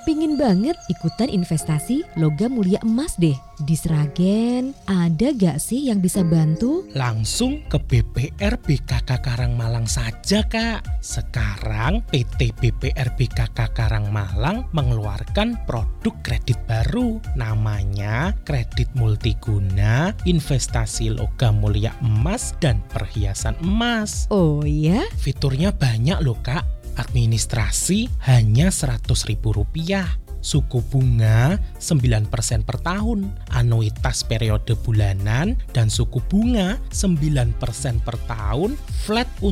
Kepingin banget ikutan investasi logam mulia emas deh. Di Sragen, ada gak sih yang bisa bantu? Langsung ke BPR BKK Karangmalang saja, Kak. Sekarang PT BPR BKK Karangmalang mengeluarkan produk kredit baru. Namanya kredit multiguna, investasi logam mulia emas, dan perhiasan emas. Oh ya? Fiturnya banyak loh, Kak. Administrasi hanya Rp100.000. Suku bunga 9% per tahun, anuitas periode bulanan, dan suku bunga 9% per tahun, flat